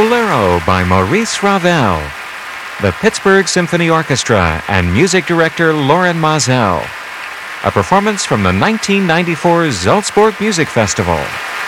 Bolero by Maurice Ravel. The Pittsburgh Symphony Orchestra and music director Loren Mazel. A performance from the 1994 Salzburg Music Festival.